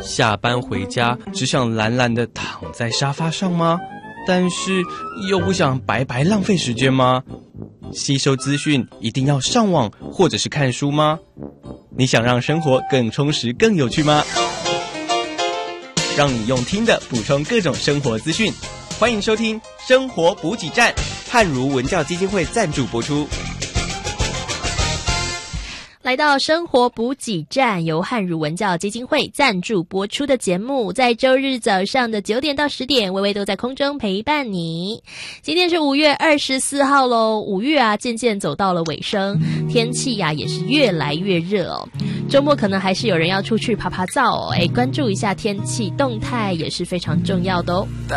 下班回家只想懒懒地躺在沙发上吗？但是又不想白白浪费时间吗？吸收资讯一定要上网或者是看书吗？你想让生活更充实更有趣吗？让你用听的补充各种生活资讯，欢迎收听生活补给站，汉儒文教基金会赞助播出。 来到生活补给站，由汉儒文教基金会赞助播出的节目，在周日早上的9点到10点，微微都在空中陪伴你。今天是5月24号咯，5月啊渐渐走到了尾声，天气啊也是越来越热哦。周末可能还是有人要出去爬爬灶哦，关注一下天气动态也是非常重要的哦。